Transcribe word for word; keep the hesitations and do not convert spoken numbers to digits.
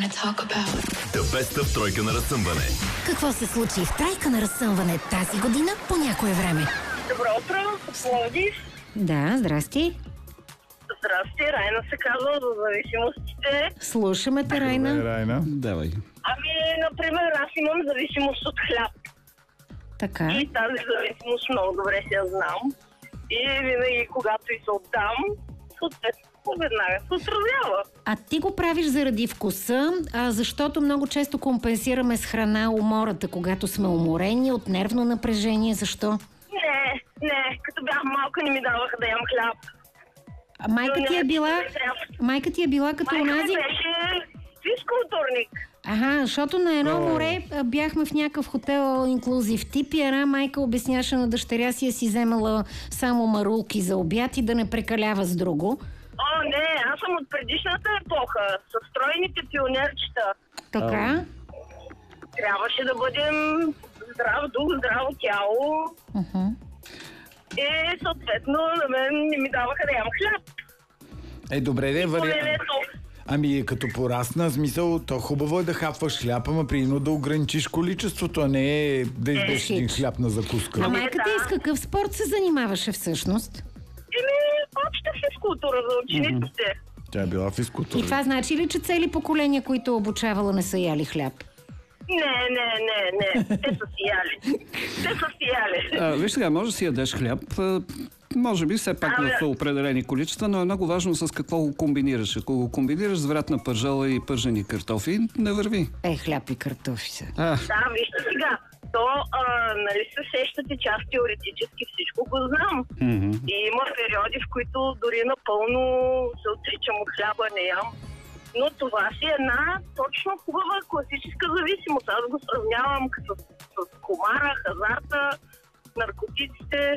wanna talk about. The best of тройка на разсъмване. Какво се случи в тройка на разсъмване тази година по някое време? Добро утро, Пловдив. Да, здрасти. Здрасти, Райна се казва за зависимостите. Слушаме те, Райна. Добре, Райна. Давай. Ами, например, аз имам зависимост от хляб. Така. И тази зависимост много добре си я знам. И винаги, когато и се отдам, съответно веднага се отразява. А ти го правиш заради вкуса, а защото много често компенсираме с храна умората, когато сме уморени от нервно напрежение. Защо? Не, не, като бях малка не ми даваха да ям хляб. А майка ти е била, майка ти е била като Майка ми онази... беше физкултурник. Ага, защото на едно О. море а, бяхме в някакъв хотел инклюзив тип и една майка обясняваше на дъщеря си, си вземала само марулки за обяд и да не прекалява с друго. О, не, аз съм от предишната епоха, с стройните пионерчета. Така? Трябваше да бъдем здрав дух, здраво тяло. Uh-huh. И съответно на мен не ми даваха да ям хляб. Е, добре, де, Поне вари... не толкова. Ами, като порасна, смисъл, то хубаво е да хапваш хляб, ама приедно да ограничиш количеството, а не да избеш един хляб на закуска. А майка ти да. с какъв спорт се занимаваше всъщност? Еми, обща физкултура за учениците. Тя е била И физкултура. това значи ли, че цели поколения, които обучавала, не са яли хляб? Не, не, не, не. Те са сияли. Те са сияли. А, виж сега, може да си ядеш хляб, а, може би все пак Абе. в определени количества, но е много важно с какво го комбинираш. Ако го комбинираш с вратна пържола и пържени картофи, не върви. Е, хляб и картофи са. А, Да, вижте сега. То, а, нали се сещате, че аз теоретически всичко го знам. м-м. И има периоди, в които дори напълно се отричам от хляба, не ям. Но това си е една точно хубава класическа зависимост. Аз го сравнявам с, с комара, хазарта, наркотиците.